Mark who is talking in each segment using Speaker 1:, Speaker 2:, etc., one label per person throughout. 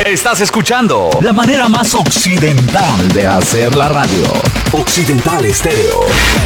Speaker 1: Estás escuchando la manera más occidental de hacer la radio. Occidental Estéreo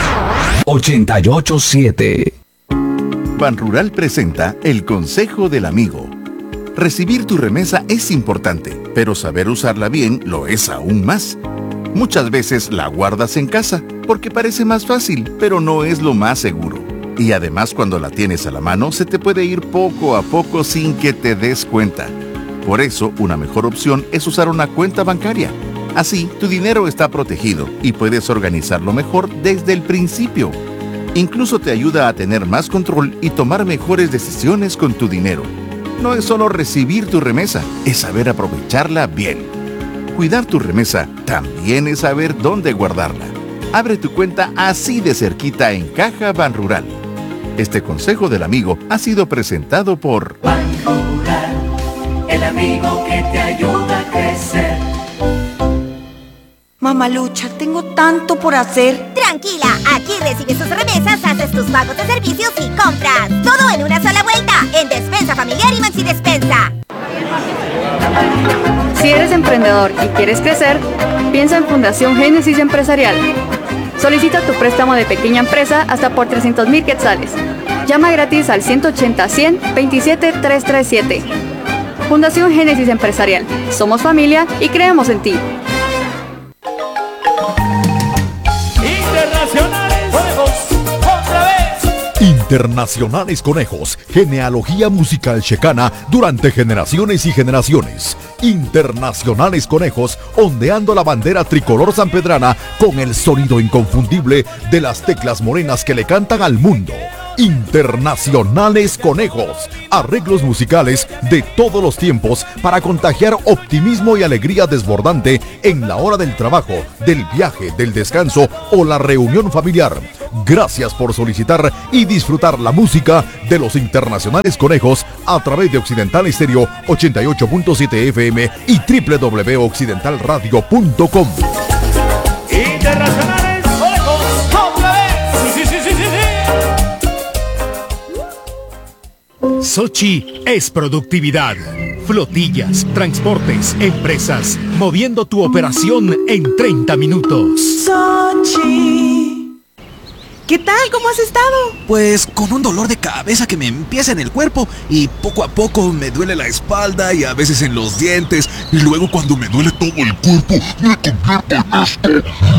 Speaker 1: 88.7.
Speaker 2: Banrural presenta el Consejo del Amigo. Recibir tu remesa es importante, pero saber usarla bien lo es aún más. Muchas veces la guardas en casa porque parece más fácil, pero no es lo más seguro. Y además, cuando la tienes a la mano, se te puede ir poco a poco sin que te des cuenta. Por eso, una mejor opción es usar una cuenta bancaria. Así, tu dinero está protegido y puedes organizarlo mejor desde el principio. Incluso te ayuda a tener más control y tomar mejores decisiones con tu dinero. No es solo recibir tu remesa, es saber aprovecharla bien. Cuidar tu remesa también es saber dónde guardarla. Abre tu cuenta así de cerquita en Caja Banrural. Este consejo del amigo ha sido presentado por
Speaker 3: Banrural, el amigo que te ayuda a crecer.
Speaker 4: Mamalucha, tengo tanto por hacer.
Speaker 5: Tranquila, aquí recibes tus remesas, haces tus pagos de servicios y compras. Todo en una sola vuelta, en Despensa Familiar y Maxi Despensa.
Speaker 6: Si eres emprendedor y quieres crecer, piensa en Fundación Génesis Empresarial. Solicita tu préstamo de pequeña empresa hasta por 300,000 quetzales. Llama gratis al 180-100-27-337. Fundación Génesis Empresarial. Somos familia y creemos en ti.
Speaker 7: Internacionales Conejos, otra vez.
Speaker 8: Internacionales Conejos, genealogía musical checana durante generaciones y generaciones. Internacionales Conejos, ondeando la bandera tricolor sanpedrana con el sonido inconfundible de las teclas morenas que le cantan al mundo. Internacionales Conejos, arreglos musicales de todos los tiempos para contagiar optimismo y alegría desbordante en la hora del trabajo, del viaje, del descanso o la reunión familiar. Gracias por solicitar y disfrutar la música de los Internacionales Conejos a través de Occidental Estéreo 88.7 FM y www.occidentalradio.com.
Speaker 7: Internacionales Conejos, otra vez. Sí.
Speaker 9: Sochi es productividad. Flotillas, transportes, empresas, moviendo tu operación en 30 minutos.
Speaker 4: Sochi. ¿Qué tal? ¿Cómo has estado?
Speaker 10: Pues con un dolor de cabeza que me empieza en el cuerpo y poco a poco me duele la espalda y a veces en los dientes y luego cuando me duele todo el cuerpo me convierto en esto.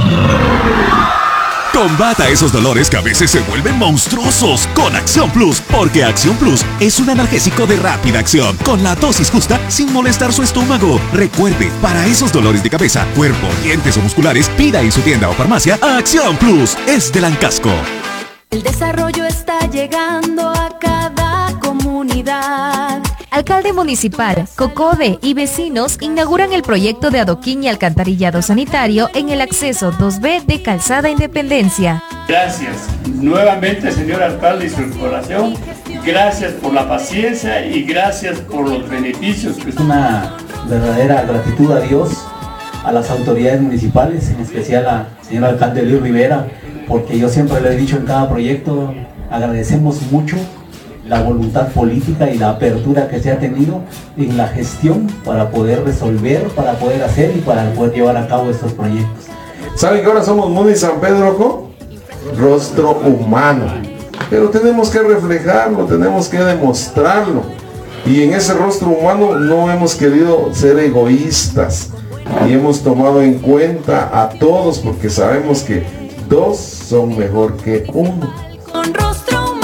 Speaker 11: Combata esos dolores que a veces se vuelven monstruosos con Acción Plus, porque Acción Plus es un analgésico de rápida acción, con la dosis justa sin molestar su estómago. Recuerde, para esos dolores de cabeza, cuerpo, dientes o musculares, pida en su tienda o farmacia Acción Plus. Es de Lancasco.
Speaker 12: El desarrollo está llegando a cada comunidad.
Speaker 13: Alcalde municipal, COCODE y vecinos inauguran el proyecto de adoquín y alcantarillado sanitario en el acceso 2B de Calzada Independencia.
Speaker 14: Gracias nuevamente, señor alcalde y su corporación. Gracias por la paciencia y gracias por los beneficios que usted...
Speaker 15: Una verdadera gratitud a Dios, a las autoridades municipales, en especial al señor alcalde Luis Rivera, porque yo siempre le he dicho en cada proyecto, agradecemos mucho la voluntad política y la apertura que se ha tenido en la gestión para poder resolver, para poder hacer y para poder llevar a cabo estos proyectos.
Speaker 16: ¿Saben que ahora somos Muni San Pedro? Rostro humano. Pero tenemos que reflejarlo, tenemos que demostrarlo. Y en ese rostro humano no hemos querido ser egoístas. Y hemos tomado en cuenta a todos porque sabemos que dos son mejor que uno.
Speaker 12: Con rostro humano.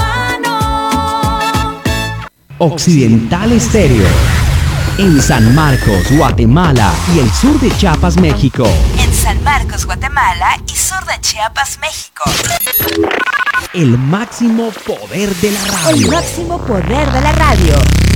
Speaker 17: Occidental Estéreo. En San Marcos, Guatemala y el sur de Chiapas, México.
Speaker 18: En San Marcos, Guatemala y sur de Chiapas, México.
Speaker 17: El máximo poder de la radio.
Speaker 13: El máximo poder de la radio.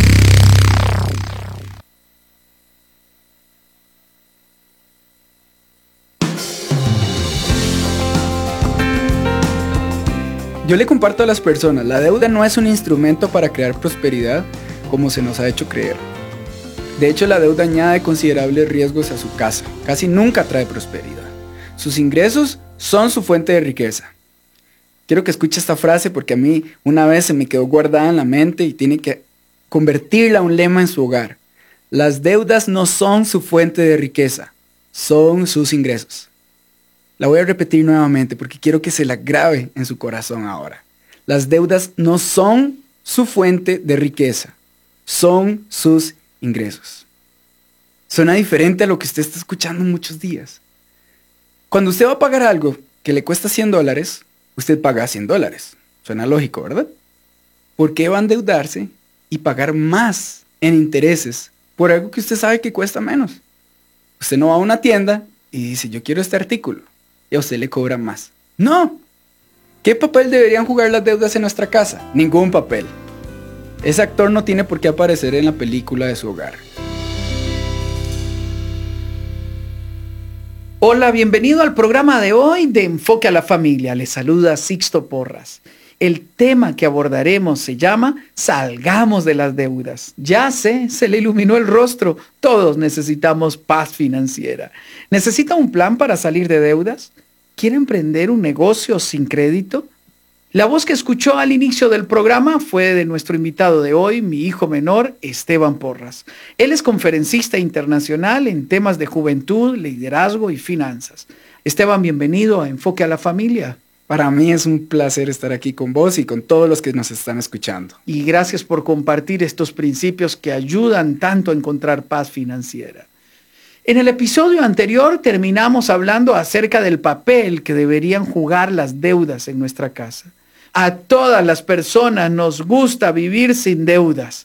Speaker 19: Yo le comparto a las personas, la deuda no es un instrumento para crear prosperidad como se nos ha hecho creer. De hecho, la deuda añade considerables riesgos a su casa, casi nunca trae prosperidad. Sus ingresos son su fuente de riqueza. Quiero que escuche esta frase porque a mí una vez se me quedó guardada en la mente y tiene que convertirla a un lema en su hogar. Las deudas no son su fuente de riqueza, son sus ingresos. La voy a repetir nuevamente porque quiero que se la grabe en su corazón ahora. Las deudas no son su fuente de riqueza, son sus ingresos. Suena diferente a lo que usted está escuchando muchos días. Cuando usted va a pagar algo que le cuesta $100, usted paga $100. Suena lógico, ¿verdad? ¿Por qué va a endeudarse y pagar más en intereses por algo que usted sabe que cuesta menos? Usted no va a una tienda y dice, yo quiero este artículo, y a usted le cobra más. No. ¿Qué papel deberían jugar las deudas en nuestra casa? Ningún papel. Ese actor no tiene por qué aparecer en la película de su hogar.
Speaker 4: Hola, bienvenido al programa de hoy de Enfoque a la Familia. Les saluda Sixto Porras. El tema que abordaremos se llama Salgamos de las deudas. Ya sé, se le iluminó el rostro. Todos necesitamos paz financiera. ¿Necesita un plan para salir de deudas? ¿Quiere emprender un negocio sin crédito? La voz que escuchó al inicio del programa fue de nuestro invitado de hoy, mi hijo menor, Esteban Porras. Él es conferencista internacional en temas de juventud, liderazgo y finanzas. Esteban, bienvenido a Enfoque a la Familia.
Speaker 19: Para mí es un placer estar aquí con vos y con todos los que nos están escuchando.
Speaker 4: Y gracias por compartir estos principios que ayudan tanto a encontrar paz financiera. En el episodio anterior terminamos hablando acerca del papel que deberían jugar las deudas en nuestra casa. A todas las personas nos gusta vivir sin deudas.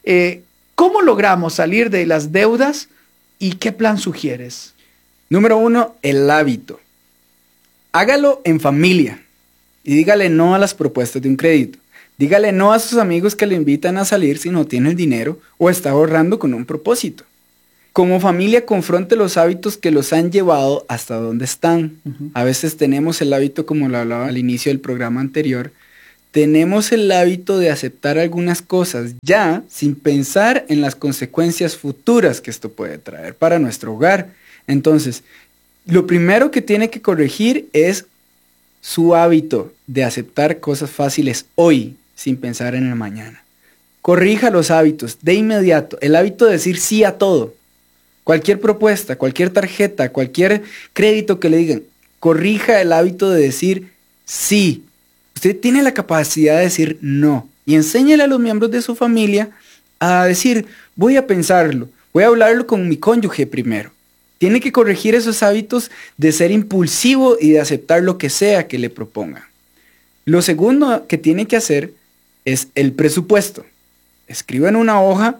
Speaker 4: ¿Cómo logramos salir de las deudas y qué plan sugieres?
Speaker 19: Número 1, el hábito. Hágalo en familia y dígale no a las propuestas de un crédito. Dígale no a sus amigos que le invitan a salir si no tiene el dinero o está ahorrando con un propósito. Como familia, confronte los hábitos que los han llevado hasta donde están. A veces tenemos el hábito, como lo hablaba al inicio del programa anterior, tenemos el hábito de aceptar algunas cosas ya sin pensar en las consecuencias futuras que esto puede traer para nuestro hogar. Entonces, lo primero que tiene que corregir es su hábito de aceptar cosas fáciles hoy sin pensar en el mañana. Corrija los hábitos de inmediato, el hábito de decir sí a todo. Cualquier propuesta, cualquier tarjeta, cualquier crédito que le digan, corrija el hábito de decir sí. Usted tiene la capacidad de decir no y enséñele a los miembros de su familia a decir, voy a pensarlo, voy a hablarlo con mi cónyuge primero. Tiene que corregir esos hábitos de ser impulsivo y de aceptar lo que sea que le propongan. Lo segundo que tiene que hacer es el presupuesto. Escriba en una hoja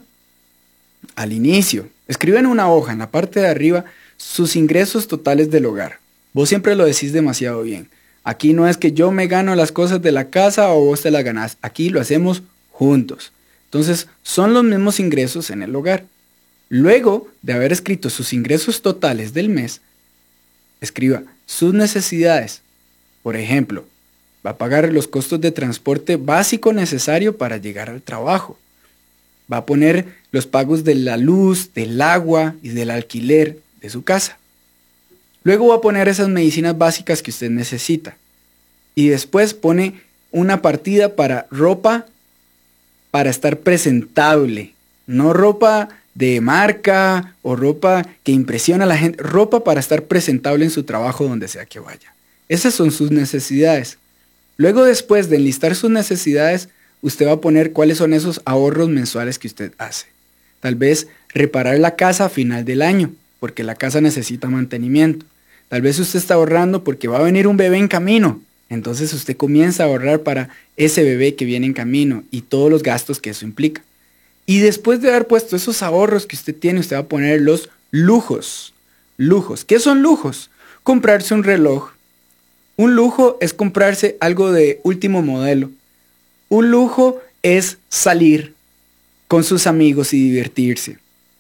Speaker 19: al inicio. Escribe en una hoja, en la parte de arriba, sus ingresos totales del hogar. Vos siempre lo decís demasiado bien. Aquí no es que yo me gano las cosas de la casa o vos te las ganás. Aquí lo hacemos juntos. Entonces, son los mismos ingresos en el hogar. Luego de haber escrito sus ingresos totales del mes, escriba sus necesidades. Por ejemplo, va a pagar los costos de transporte básico necesario para llegar al trabajo. Va a poner los pagos de la luz, del agua y del alquiler de su casa. Luego va a poner esas medicinas básicas que usted necesita. Y después pone una partida para ropa para estar presentable. No ropa de marca o ropa que impresiona a la gente. Ropa para estar presentable en su trabajo donde sea que vaya. Esas son sus necesidades. Luego, después de enlistar sus necesidades, usted va a poner cuáles son esos ahorros mensuales que usted hace. Tal vez reparar la casa a final del año, porque la casa necesita mantenimiento. Tal vez usted está ahorrando porque va a venir un bebé en camino. Entonces usted comienza a ahorrar para ese bebé que viene en camino y todos los gastos que eso implica. Y después de haber puesto esos ahorros que usted tiene, usted va a poner los lujos. Lujos. ¿Qué son lujos? Comprarse un reloj. Un lujo es comprarse algo de último modelo. Un lujo es salir con sus amigos y divertirse.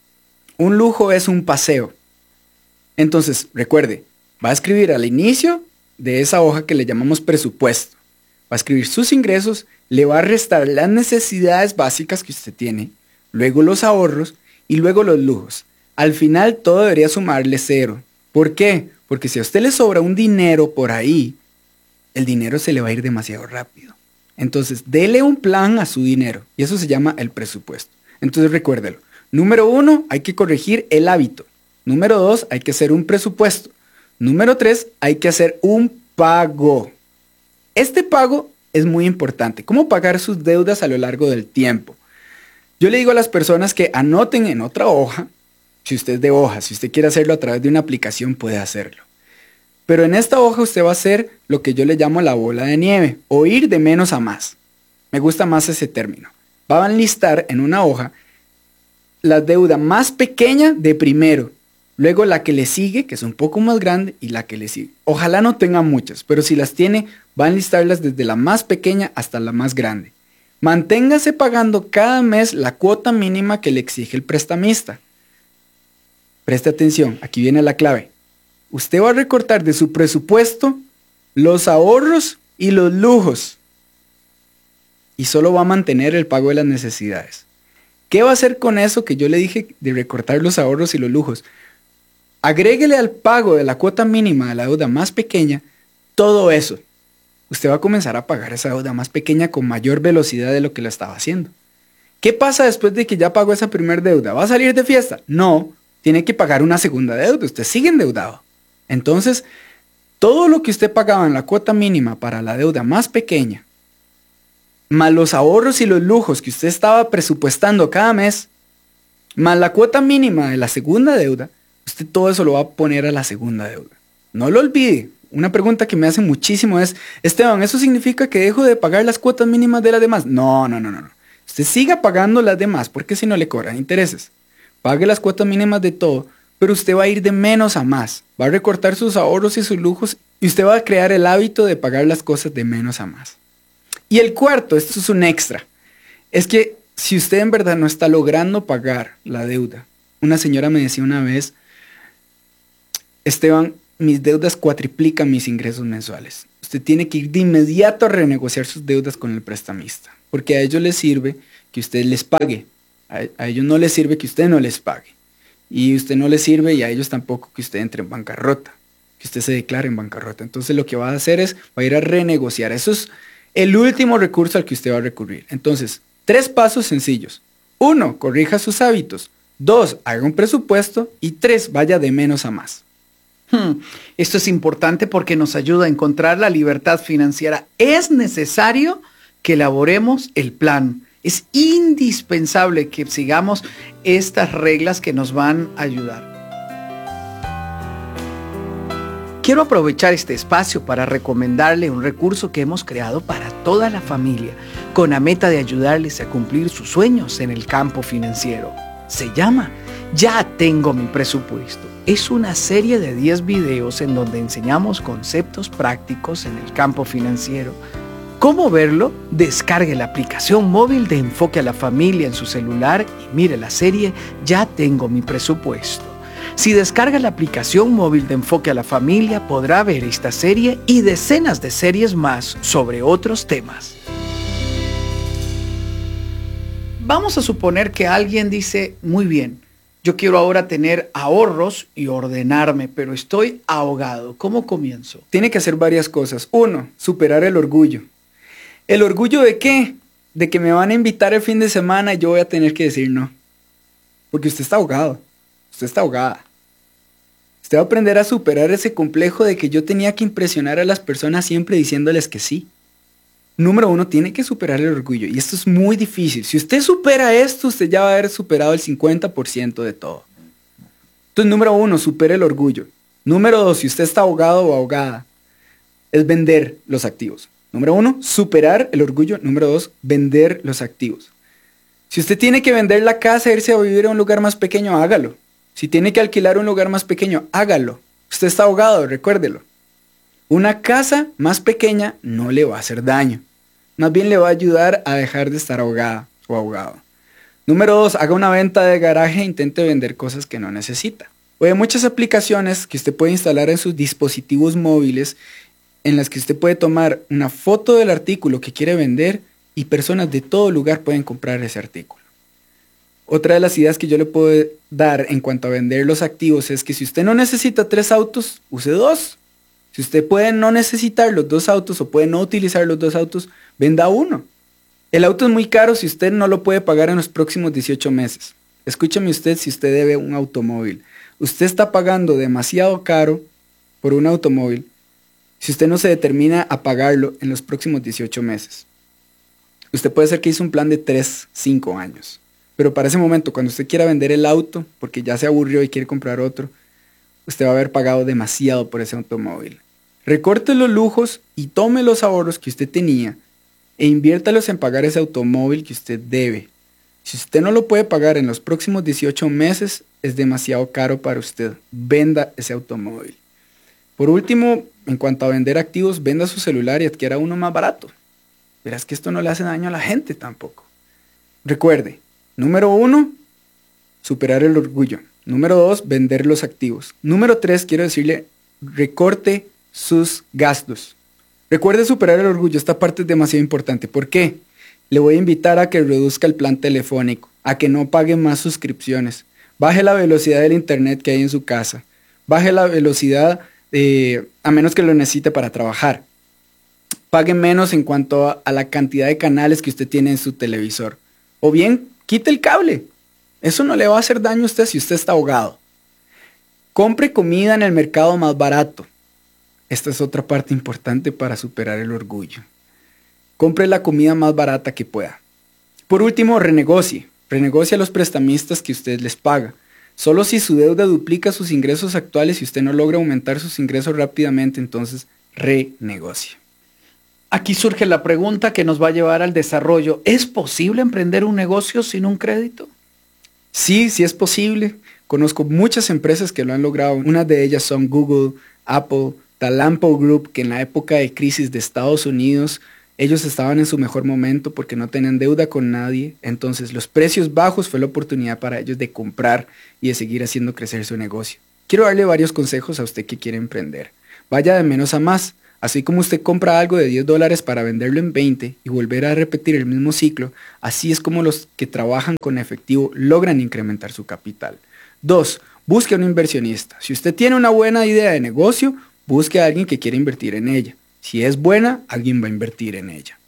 Speaker 19: Un lujo es un paseo. Entonces, recuerde, va a escribir al inicio de esa hoja que le llamamos presupuesto. Va a escribir sus ingresos, le va a restar las necesidades básicas que usted tiene, luego los ahorros y luego los lujos. Al final todo debería sumarle 0. ¿Por qué? Porque si a usted le sobra un dinero por ahí, el dinero se le va a ir demasiado rápido. Entonces, dele un plan a su dinero y eso se llama el presupuesto. Entonces, recuérdelo. Número 1, hay que corregir el hábito. Número 2, hay que hacer un presupuesto. Número 3, hay que hacer un pago. Este pago es muy importante. ¿Cómo pagar sus deudas a lo largo del tiempo? Yo le digo a las personas que anoten en otra hoja, si usted es de hoja, si usted quiere hacerlo a través de una aplicación, puede hacerlo. Pero en esta hoja usted va a hacer lo que yo le llamo la bola de nieve, o ir de menos a más. Me gusta más ese término. Va a enlistar en una hoja la deuda más pequeña de primero, luego la que le sigue, que es un poco más grande, y la que le sigue. Ojalá no tenga muchas, pero si las tiene, va a enlistarlas desde la más pequeña hasta la más grande. Manténgase pagando cada mes la cuota mínima que le exige el prestamista. Preste atención, aquí viene la clave. Usted va a recortar de su presupuesto los ahorros y los lujos. Y solo va a mantener el pago de las necesidades. ¿Qué va a hacer con eso que yo le dije de recortar los ahorros y los lujos? Agréguele al pago de la cuota mínima de la deuda más pequeña todo eso. Usted va a comenzar a pagar esa deuda más pequeña con mayor velocidad de lo que lo estaba haciendo. ¿Qué pasa después de que ya pagó esa primera deuda? ¿Va a salir de fiesta? No, tiene que pagar una segunda deuda. Usted sigue endeudado. Entonces, todo lo que usted pagaba en la cuota mínima para la deuda más pequeña, más los ahorros y los lujos que usted estaba presupuestando cada mes, más la cuota mínima de la segunda deuda, usted todo eso lo va a poner a la segunda deuda. No lo olvide. Una pregunta que me hacen muchísimo es, Esteban, ¿eso significa que dejo de pagar las cuotas mínimas de las demás? No. Usted siga pagando las demás, porque si no le cobran intereses. Pague las cuotas mínimas de todo, pero usted va a ir de menos a más. Va a recortar sus ahorros y sus lujos y usted va a crear el hábito de pagar las cosas de menos a más. Y el cuarto, esto es un extra, es que si usted en verdad no está logrando pagar la deuda, una señora me decía una vez, Esteban, mis deudas cuatriplican mis ingresos mensuales. Usted tiene que ir de inmediato a renegociar sus deudas con el prestamista, porque a ellos les sirve que usted les pague. A ellos no les sirve que usted no les pague. Y usted no les sirve y a ellos tampoco que usted entre en bancarrota, que usted se declare en bancarrota. Entonces lo que va a hacer es, va a ir a renegociar. Eso es el último recurso al que usted va a recurrir. Entonces, 3 pasos sencillos. 1, corrija sus hábitos. 2, haga un presupuesto. Y 3, vaya de menos a más.
Speaker 4: Esto es importante porque nos ayuda a encontrar la libertad financiera. Es necesario que elaboremos el plan. Es indispensable que sigamos estas reglas que nos van a ayudar. Quiero aprovechar este espacio para recomendarle un recurso que hemos creado para toda la familia, con la meta de ayudarles a cumplir sus sueños en el campo financiero. Se llama Ya Tengo Mi Presupuesto. Es una serie de 10 videos en donde enseñamos conceptos prácticos en el campo financiero. ¿Cómo verlo? Descargue la aplicación móvil de Enfoque a la Familia en su celular y mire la serie Ya Tengo Mi Presupuesto. Si descarga la aplicación móvil de Enfoque a la Familia, podrá ver esta serie y decenas de series más sobre otros temas. Vamos a suponer que alguien dice, muy bien, yo quiero ahora tener ahorros y ordenarme, pero estoy ahogado. ¿Cómo comienzo?
Speaker 19: Tiene que hacer varias cosas. 1, superar el orgullo. ¿El orgullo de qué? De que me van a invitar el fin de semana y yo voy a tener que decir no. Porque usted está ahogado. Usted está ahogada. Usted va a aprender a superar ese complejo de que yo tenía que impresionar a las personas siempre diciéndoles que sí. Número 1, tiene que superar el orgullo. Y esto es muy difícil. Si usted supera esto, usted ya va a haber superado el 50% de todo. Entonces, número 1, supere el orgullo. Número 2, si usted está ahogado o ahogada, es vender los activos. Número 1, superar el orgullo. Número 2, vender los activos. Si usted tiene que vender la casa e irse a vivir a un lugar más pequeño, hágalo. Si tiene que alquilar un lugar más pequeño, hágalo. Usted está ahogado, recuérdelo. Una casa más pequeña no le va a hacer daño. Más bien le va a ayudar a dejar de estar ahogada o ahogado. Número 2, haga una venta de garaje e intente vender cosas que no necesita. Hay muchas aplicaciones que usted puede instalar en sus dispositivos móviles en las que usted puede tomar una foto del artículo que quiere vender y personas de todo lugar pueden comprar ese artículo. Otra de las ideas que yo le puedo dar en cuanto a vender los activos es que si usted no necesita 3 autos, use 2. Si usted puede no necesitar los 2 autos o puede no utilizar los 2 autos, venda uno. El auto es muy caro si usted no lo puede pagar en los próximos 18 meses. Escúcheme usted si usted debe un automóvil. Usted está pagando demasiado caro por un automóvil si usted no se determina a pagarlo en los próximos 18 meses. Usted puede ser que hizo un plan de 3, 5 años. Pero para ese momento, cuando usted quiera vender el auto, porque ya se aburrió y quiere comprar otro, usted va a haber pagado demasiado por ese automóvil. Recorte los lujos y tome los ahorros que usted tenía e inviértalos en pagar ese automóvil que usted debe. Si usted no lo puede pagar en los próximos 18 meses, es demasiado caro para usted. Venda ese automóvil. Por último, en cuanto a vender activos, venda su celular y adquiera uno más barato. Verás que esto no le hace daño a la gente tampoco. Recuerde, número 1, superar el orgullo. Número 2, vender los activos. Número 3, quiero decirle, recorte sus gastos. Recuerde superar el orgullo, esta parte es demasiado importante. ¿Por qué? Le voy a invitar a que reduzca el plan telefónico, a que no pague más suscripciones. Baje la velocidad del internet que hay en su casa. Baje la velocidad, a menos que lo necesite para trabajar. Pague menos en cuanto a la cantidad de canales que usted tiene en su televisor. O bien, quite el cable. Eso no le va a hacer daño a usted si usted está ahogado. Compre comida en el mercado más barato. Esta es otra parte importante para superar el orgullo. Compre la comida más barata que pueda. Por último, renegocie. Renegocie a los prestamistas que usted les paga. Solo si su deuda duplica sus ingresos actuales y usted no logra aumentar sus ingresos rápidamente, entonces renegocie.
Speaker 4: Aquí surge la pregunta que nos va a llevar al desarrollo. ¿Es posible emprender un negocio sin un crédito?
Speaker 19: Sí, sí es posible. Conozco muchas empresas que lo han logrado. Unas de ellas son Google, Apple, Talampo Group, que en la época de crisis de Estados Unidos, ellos estaban en su mejor momento porque no tenían deuda con nadie. Entonces los precios bajos fue la oportunidad para ellos de comprar y de seguir haciendo crecer su negocio. Quiero darle varios consejos a usted que quiere emprender. Vaya de menos a más. Así como usted compra algo de $10 para venderlo en 20 y volver a repetir el mismo ciclo, así es como los que trabajan con efectivo logran incrementar su capital. 2. Busque a un inversionista. Si usted tiene una buena idea de negocio, busque a alguien que quiera invertir en ella. Si es buena, alguien va a invertir en ella.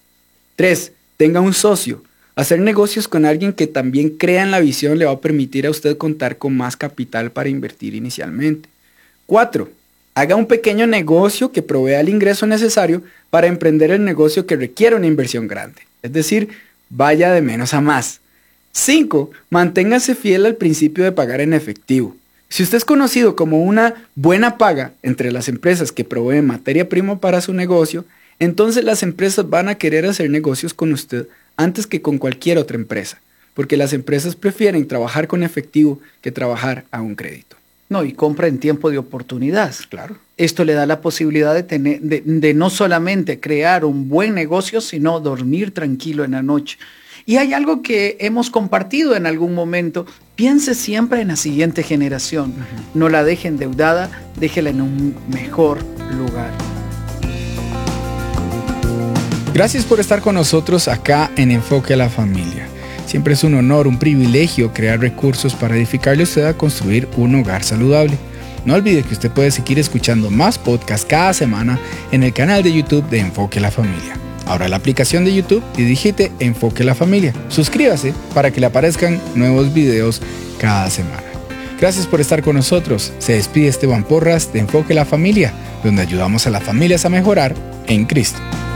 Speaker 19: 3. Tenga un socio. Hacer negocios con alguien que también crea en la visión le va a permitir a usted contar con más capital para invertir inicialmente. 4. Haga un pequeño negocio que provea el ingreso necesario para emprender el negocio que requiere una inversión grande. Es decir, vaya de menos a más. 5. Manténgase fiel al principio de pagar en efectivo. Si usted es conocido como una buena paga entre las empresas que proveen materia prima para su negocio, entonces las empresas van a querer hacer negocios con usted antes que con cualquier otra empresa, porque las empresas prefieren trabajar con efectivo que trabajar a un crédito.
Speaker 4: No, y compra en tiempo de oportunidad.
Speaker 19: Claro.
Speaker 4: Esto le da la posibilidad de no solamente crear un buen negocio, sino dormir tranquilo en la noche. Y hay algo que hemos compartido en algún momento. Piense siempre en la siguiente generación. No la deje endeudada, déjela en un mejor lugar.
Speaker 19: Gracias por estar con nosotros acá en Enfoque a la Familia. Siempre es un honor, un privilegio crear recursos para edificarle a usted a construir un hogar saludable. No olvide que usted puede seguir escuchando más podcasts cada semana en el canal de YouTube de Enfoque a la Familia. Abra la aplicación de YouTube y digite Enfoque a la Familia. Suscríbase para que le aparezcan nuevos videos cada semana. Gracias por estar con nosotros. Se despide Esteban Porras de Enfoque a la Familia, donde ayudamos a las familias a mejorar en Cristo.